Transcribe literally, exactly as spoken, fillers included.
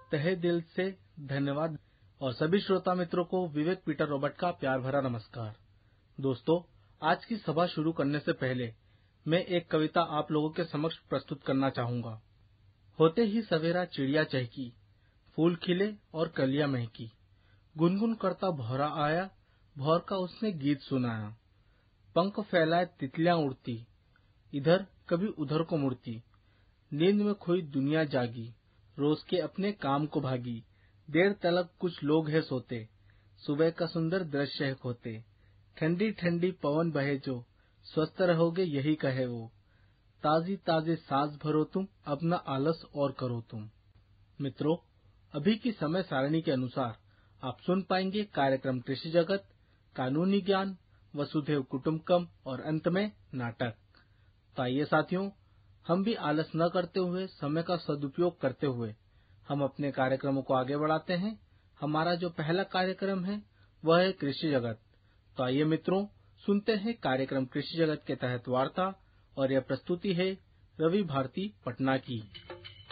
तहे दिल से धन्यवाद और सभी श्रोता मित्रों को विवेक पीटर रॉबर्ट का प्यार भरा नमस्कार। दोस्तों, आज की सभा शुरू करने से पहले मैं एक कविता आप लोगों के समक्ष प्रस्तुत करना चाहूंगा। होते ही सवेरा चिड़िया चहकी, फूल खिले और कलियां महकी, गुनगुन करता भौरा आया, भौर का उसने गीत सुनाया। पंख फैलाए तितलियां उड़ती, इधर कभी उधर को मुड़ती, नींद में खोई दुनिया जागी, रोज के अपने काम को भागी। देर तलक कुछ लोग है सोते, सुबह का सुंदर दृश्य है खोते। ठंडी ठंडी पवन बहे जो, स्वस्थ रहोगे यही कहे वो। ताजी ताजी सांस भरो तुम, अपना आलस और करो तुम। मित्रों, अभी की समय सारणी के अनुसार आप सुन पाएंगे कार्यक्रम कृषि जगत, कानूनी ज्ञान, वसुधैव कुटुंबकम और अंत में नाटक। तो आइए साथियों, हम भी आलस न करते हुए समय का सदुपयोग करते हुए हम अपने कार्यक्रमों को आगे बढ़ाते हैं। हमारा जो पहला कार्यक्रम है वह है कृषि जगत। तो आइए मित्रों, सुनते हैं कार्यक्रम कृषि जगत के तहत वार्ता, और यह प्रस्तुति है रवि भारती पटना की।